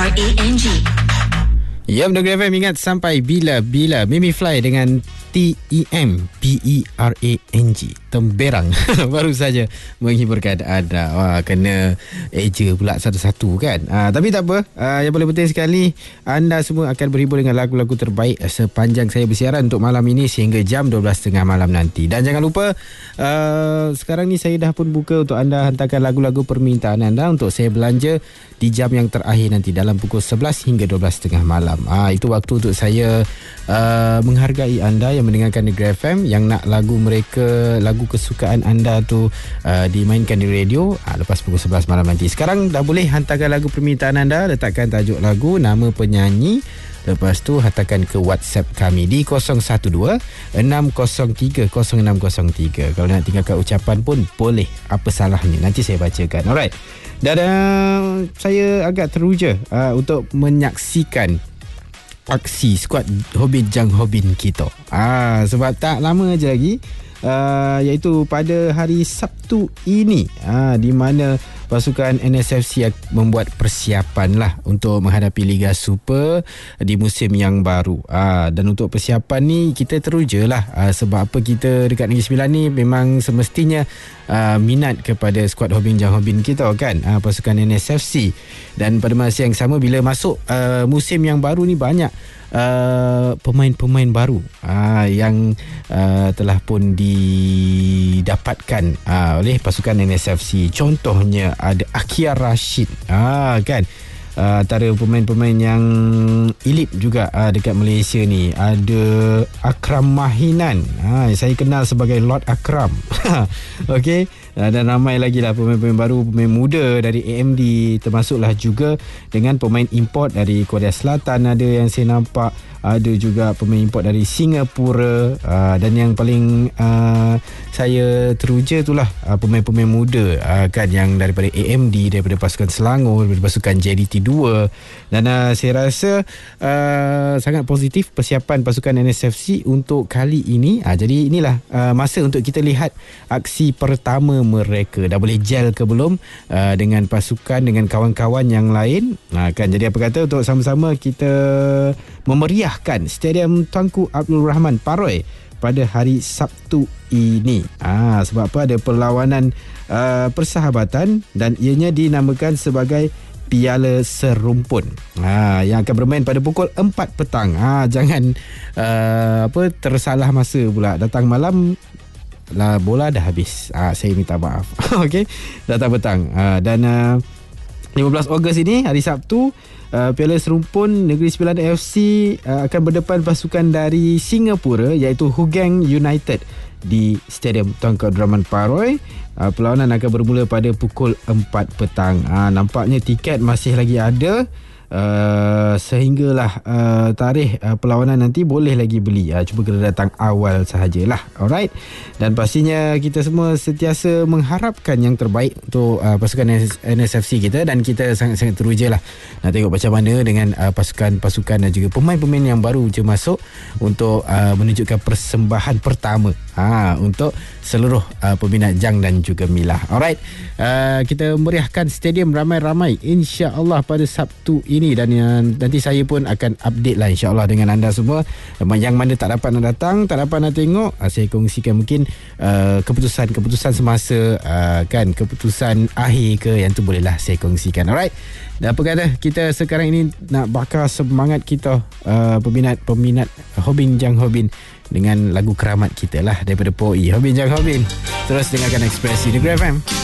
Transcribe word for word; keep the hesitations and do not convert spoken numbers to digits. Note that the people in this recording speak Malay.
R A N G. Ya, Negeri F M, ingat sampai bila-bila. Mimi Fly dengan T E M P E R A N G, Temberang. Baru saja menghiburkan anda. Wah, kena eja pula satu-satu kan. Ah, tapi tak apa. Ah, yang paling penting sekali, anda semua akan berhibur dengan lagu-lagu terbaik sepanjang saya bersiaran untuk malam ini sehingga jam dua belas tiga puluh malam nanti. Dan jangan lupa, uh, sekarang ni saya dah pun buka untuk anda hantarkan lagu-lagu permintaan anda untuk saya belanja di jam yang terakhir nanti dalam pukul sebelas hingga dua belas tiga puluh malam. Ah, itu waktu untuk saya uh, menghargai anda yang mendengarkan Negeri F M, yang nak lagu mereka, lagu kesukaan anda tu uh, dimainkan di radio uh, lepas pukul sebelas malam nanti. Sekarang dah boleh hantarkan lagu permintaan anda, letakkan tajuk lagu, nama penyanyi, lepas tu hantarkan ke WhatsApp kami di kosong satu dua enam kosong tiga kosong enam kosong tiga. Kalau nak tinggalkan ucapan pun boleh, apa salahnya, nanti saya bacakan. Alright. Dan uh, saya agak teruja uh, untuk menyaksikan aksi skuad Hobin Jang Hobin kita. Ah, sebab tak lama je lagi, uh, iaitu pada hari Sabtu ini, ah, di mana pasukan N S F C membuat persiapan lah untuk menghadapi Liga Super di musim yang baru. Ah, dan untuk persiapan ni kita teruja lah, ah, sebab apa, kita dekat Negeri Sembilan ni memang semestinya uh, minat kepada skuad Hobin Jang Hobin kita kan, ah, pasukan N S F C. Dan pada masa yang sama, bila masuk uh, musim yang baru ni, banyak Uh, pemain-pemain baru uh, yang uh, telah pun didapatkan uh, oleh pasukan N S F C. Contohnya ada Akia Rashid, uh, kan, uh, antara pemain-pemain yang elit juga uh, dekat Malaysia ni. Ada Akram Mahinan, uh, saya kenal sebagai Lord Akram. Okey. Dan ramai lagi lah pemain-pemain baru, pemain muda dari A M D, termasuklah juga dengan pemain import dari Korea Selatan ada yang saya nampak, ada juga pemain import dari Singapura, uh, dan yang paling uh, saya teruja itulah uh, pemain-pemain muda uh, kan, yang daripada A M D, daripada pasukan Selangor, daripada pasukan J D T dua. Dan uh, saya rasa uh, sangat positif persiapan pasukan N S F C untuk kali ini. uh, Jadi inilah uh, masa untuk kita lihat aksi pertama mereka. Dah boleh gel ke belum uh, dengan pasukan, dengan kawan-kawan yang lain, uh, kan. Jadi apa kata untuk sama-sama kita memeriahkan Stadium Tunku Abdul Rahman Paroi pada hari Sabtu ini. Ah, sebab apa, ada perlawanan uh, persahabatan dan ianya dinamakan sebagai Piala Serumpun, ah, yang akan bermain pada pukul empat petang. Ah, jangan uh, apa tersalah masa pula, datang malam lah bola dah habis. Ah, saya minta maaf. Okey, datang petang. Ah, dan uh, lima belas Ogos ini, hari Sabtu, uh, Piala Serumpun Negeri Sembilan F C uh, akan berdepan pasukan dari Singapura, iaitu Hougang United di Stadium Tunku Abdul Rahman Paroi. Uh, perlawanan akan bermula pada pukul empat petang. Uh, nampaknya tiket masih lagi ada. Uh, sehinggalah uh, tarikh uh, perlawanan nanti boleh lagi beli. uh, Cuba kena datang awal sahajalah. Alright. Dan pastinya kita semua sentiasa mengharapkan yang terbaik untuk uh, pasukan N S F C kita, dan kita sangat-sangat teruja lah nak tengok macam mana dengan uh, pasukan-pasukan dan juga pemain-pemain yang baru je masuk untuk uh, menunjukkan persembahan pertama ha, untuk seluruh uh, peminat Jang dan juga Milah. Alright. uh, Kita meriahkan stadium ramai-ramai insya-Allah pada Sabtu ini. Ini dan uh, nanti saya pun akan update lah insya-Allah dengan anda semua. Yang mana tak dapat nak datang, tak dapat nak tengok, uh, saya kongsikan mungkin uh, keputusan-keputusan semasa, uh, kan, keputusan akhir ke, yang tu bolehlah saya kongsikan. Alright. Dan apa kata, kita sekarang ini nak bakar semangat kita, uh, peminat-peminat Hobin Jang Hobin, dengan lagu keramat kita lah daripada P O I Hobin Jang Hobin. Terus dengarkan Ekspresi Negeri F M.